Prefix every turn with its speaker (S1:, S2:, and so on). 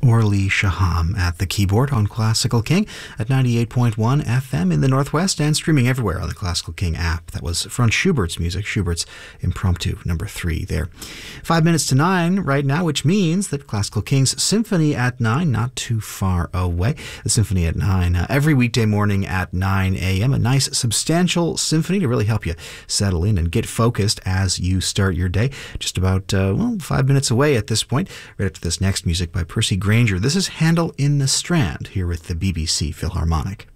S1: Orly Shaham at the keyboard on Classical King at 98.1 FM in the Northwest and streaming everywhere on the Classical King app. That was Franz Schubert's music, Schubert's Impromptu number 3 there. 5 minutes to 9 right now, which means that Classical King's Symphony at 9, not too far away. The Symphony at 9 every weekday morning at 9 a.m. A nice substantial symphony to really help you settle in and get focused as you start your day. Just about 5 minutes away at this point. Right after this next music by Percy Grainger. This is Handel in the Strand here with the BBC Philharmonic.